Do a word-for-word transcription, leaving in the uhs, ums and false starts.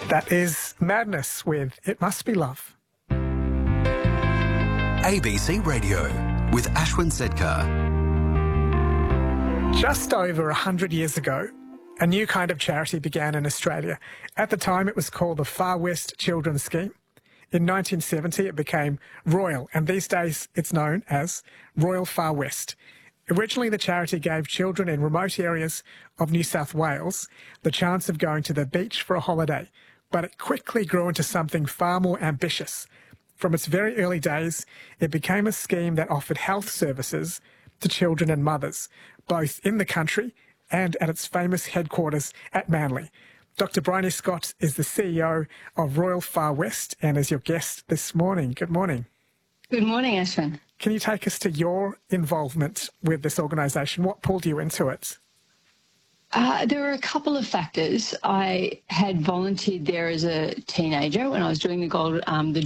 That is Madness with It Must Be Love. A B C Radio with Ashwin Sedkar. Just over one hundred years ago, a new kind of charity began in Australia. At the time, it was called the Far West Children's Scheme. In nineteen seventy, it became Royal, and these days it's known as Royal Far West. Originally, the charity gave children in remote areas of New South Wales the chance of going to the beach for a holiday, but it quickly grew into something far more ambitious. From its very early days, it became a scheme that offered health services to children and mothers, both in the country and at its famous headquarters at Manly. Doctor Bryony Scott is the C E O of Royal Far West and is your guest this morning. Good morning. Good morning, Ashwin. Can you take us to your involvement with this organisation? What pulled you into it? Uh, there were a couple of factors. I had volunteered there as a teenager when I was doing the gold, um, the